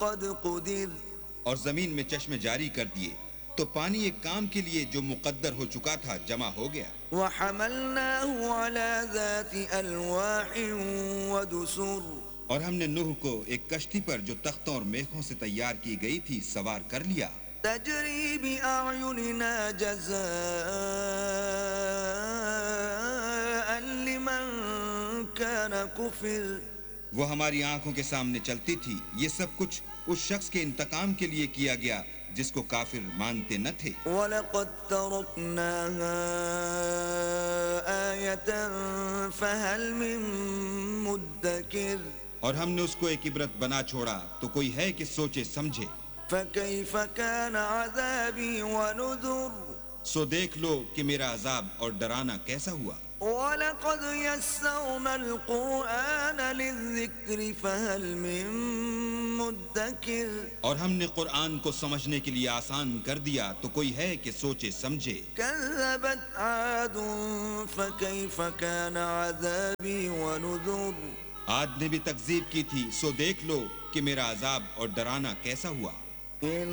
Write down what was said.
قد قدر اور زمین میں چشمے جاری کر دیے تو پانی ایک کام کے لیے جو مقدر ہو چکا تھا جمع ہو گیا. وحملناه على ذات ألواح ودسر اور ہم نے نوح کو ایک کشتی پر جو تختوں اور میخوں سے تیار کی گئی تھی سوار کر لیا. تجري بأعيننا جزاء لمن كان كفر وہ ہماری آنکھوں کے سامنے چلتی تھی. یہ سب کچھ اس شخص کے انتقام کے لیے کیا گیا جس کو کافر مانتے نہ تھے. وَلَقَدْ تَرَكْنَاهَا آيَةً فَهَلْ مِن مُدَّكِرٍ اور ہم نے اس کو ایک عبرت بنا چھوڑا تو کوئی ہے کہ سوچے سمجھے. فَكَيْفَ كَانَ عَذَابِي وَنُذُرِ سو دیکھ لو کہ میرا عذاب اور ڈرانا کیسا ہوا. وَلَقَدْ يَسَّرْنَا الْقُرْآنَ لِلذِّكْرِ فَهَلْ مِن مُدَّكِرٍ اور ہم نے قرآن کو سمجھنے کے لیے آسان کر دیا تو کوئی ہے کہ سوچے سمجھے. كَذَّبَتْ عَادٌ فَكَيْفَ كَانَ عَذَابِي وَنُذُرِ عاد نے بھی تکذیب کی تھی سو دیکھ لو کہ میرا عذاب اور ڈرانا کیسا ہوا.